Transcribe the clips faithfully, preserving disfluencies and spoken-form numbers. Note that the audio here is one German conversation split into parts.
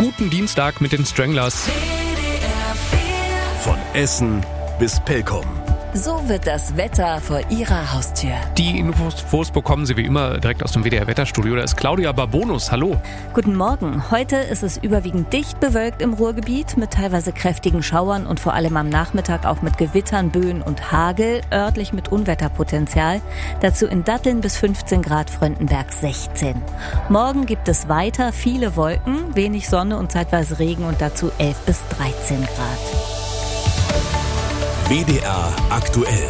Guten Dienstag mit den Stranglers. Von Essen bis Pelkum. So wird das Wetter vor Ihrer Haustür. Die Infos bekommen Sie wie immer direkt aus dem W D R-Wetterstudio. Da ist Claudia Barbonus. Hallo. Guten Morgen. Heute ist es überwiegend dicht bewölkt im Ruhrgebiet mit teilweise kräftigen Schauern und vor allem am Nachmittag auch mit Gewittern, Böen und Hagel, örtlich mit Unwetterpotenzial. Dazu in Datteln bis fünfzehn Grad, Fröndenberg sechzehn. Morgen gibt es weiter viele Wolken, wenig Sonne und zeitweise Regen und dazu elf bis dreizehn Grad. W D R aktuell.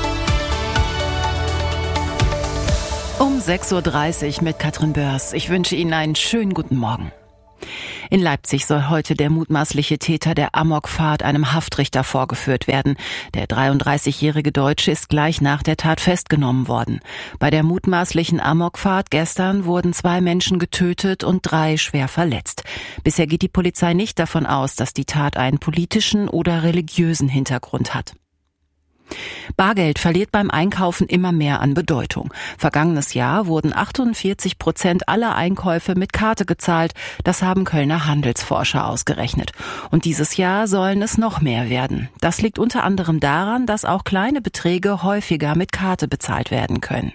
Um sechs Uhr dreißig mit Katrin Börs. Ich wünsche Ihnen einen schönen guten Morgen. In Leipzig soll heute der mutmaßliche Täter der Amokfahrt einem Haftrichter vorgeführt werden. Der dreiunddreißigjährige Deutsche ist gleich nach der Tat festgenommen worden. Bei der mutmaßlichen Amokfahrt gestern wurden zwei Menschen getötet und drei schwer verletzt. Bisher geht die Polizei nicht davon aus, dass die Tat einen politischen oder religiösen Hintergrund hat. Bargeld verliert beim Einkaufen immer mehr an Bedeutung. Vergangenes Jahr wurden achtundvierzig Prozent aller Einkäufe mit Karte gezahlt. Das haben Kölner Handelsforscher ausgerechnet. Und dieses Jahr sollen es noch mehr werden. Das liegt unter anderem daran, dass auch kleine Beträge häufiger mit Karte bezahlt werden können.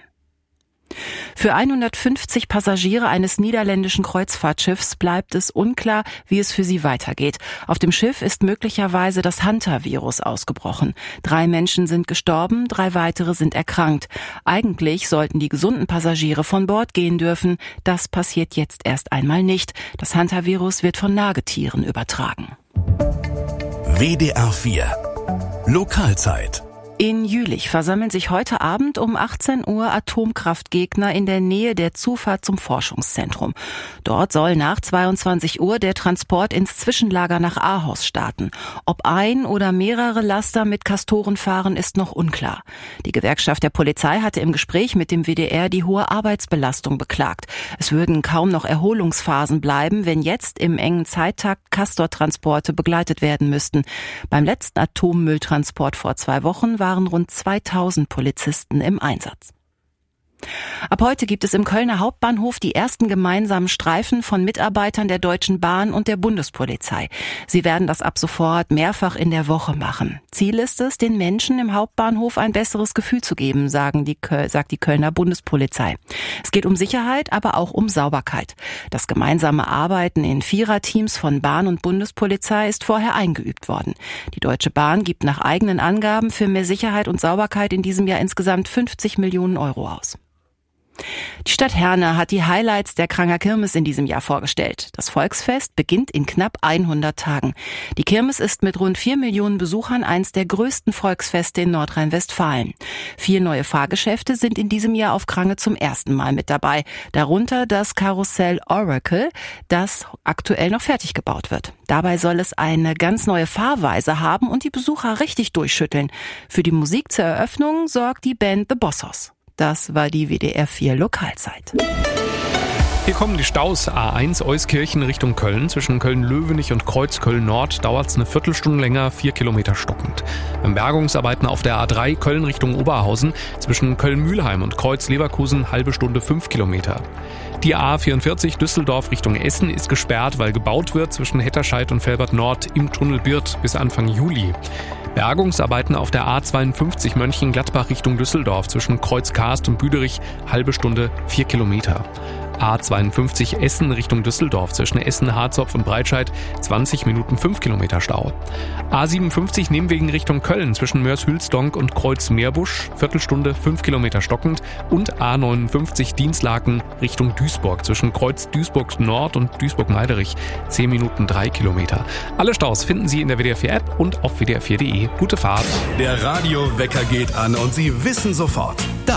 Für hundertfünfzig Passagiere eines niederländischen Kreuzfahrtschiffs bleibt es unklar, wie es für sie weitergeht. Auf dem Schiff ist möglicherweise das Hanta-Virus ausgebrochen. Drei Menschen sind gestorben, drei weitere sind erkrankt. Eigentlich sollten die gesunden Passagiere von Bord gehen dürfen. Das passiert jetzt erst einmal nicht. Das Hanta-Virus wird von Nagetieren übertragen. W D R vier Lokalzeit. In Jülich versammeln sich heute Abend um achtzehn Uhr Atomkraftgegner in der Nähe der Zufahrt zum Forschungszentrum. Dort soll nach zweiundzwanzig Uhr der Transport ins Zwischenlager nach Ahaus starten. Ob ein oder mehrere Laster mit Castoren fahren, ist noch unklar. Die Gewerkschaft der Polizei hatte im Gespräch mit dem W D R die hohe Arbeitsbelastung beklagt. Es würden kaum noch Erholungsphasen bleiben, wenn jetzt im engen Zeittakt Castortransporte begleitet werden müssten. Beim letzten Atommülltransport vor zwei Wochen waren rund zweitausend Polizisten im Einsatz. Ab heute gibt es im Kölner Hauptbahnhof die ersten gemeinsamen Streifen von Mitarbeitern der Deutschen Bahn und der Bundespolizei. Sie werden das ab sofort mehrfach in der Woche machen. Ziel ist es, den Menschen im Hauptbahnhof ein besseres Gefühl zu geben, sagen die, sagt die Kölner Bundespolizei. Es geht um Sicherheit, aber auch um Sauberkeit. Das gemeinsame Arbeiten in Viererteams von Bahn und Bundespolizei ist vorher eingeübt worden. Die Deutsche Bahn gibt nach eigenen Angaben für mehr Sicherheit und Sauberkeit in diesem Jahr insgesamt fünfzig Millionen Euro aus. Die Stadt Herne hat die Highlights der Kranger Kirmes in diesem Jahr vorgestellt. Das Volksfest beginnt in knapp hundert Tagen. Die Kirmes ist mit rund vier Millionen Besuchern eins der größten Volksfeste in Nordrhein-Westfalen. Vier neue Fahrgeschäfte sind in diesem Jahr auf Krange zum ersten Mal mit dabei. Darunter das Karussell Oracle, das aktuell noch fertig gebaut wird. Dabei soll es eine ganz neue Fahrweise haben und die Besucher richtig durchschütteln. Für die Musik zur Eröffnung sorgt die Band The Bossos. Das war die W D R vier Lokalzeit. Hier kommen die Staus. A eins Euskirchen Richtung Köln. Zwischen Köln-Löwenich und Kreuzköln-Nord dauert es eine Viertelstunde länger, vier Kilometer stockend. Beim Bergungsarbeiten auf der A drei Köln Richtung Oberhausen. Zwischen Köln-Mühlheim und Kreuz-Leverkusen halbe Stunde, fünf Kilometer. Die A vierundvierzig Düsseldorf Richtung Essen ist gesperrt, weil gebaut wird zwischen Hetterscheid und Velbert-Nord im Tunnel Birth bis Anfang Juli. Bergungsarbeiten auf der A zweiundfünfzig Mönchengladbach Richtung Düsseldorf zwischen Kreuz-Karst und Büderich, halbe Stunde, vier Kilometer. A zweiundfünfzig Essen Richtung Düsseldorf zwischen Essen, Harzopf und Breitscheid, zwanzig Minuten, fünf Kilometer Stau. A siebenundfünfzig Nebenwegen Richtung Köln zwischen Mörs-Hülsdonk und Kreuz-Meerbusch, Viertelstunde, fünf Kilometer stockend. Und A neunundfünfzig Dienstlaken Richtung Duisburg zwischen Kreuz Duisburg Nord und Duisburg-Meiderich, zehn Minuten, drei Kilometer. Alle Staus finden Sie in der W D R vier App und auf W D R vier Punkt de. Gute Fahrt. Der Radiowecker geht an und Sie wissen sofort,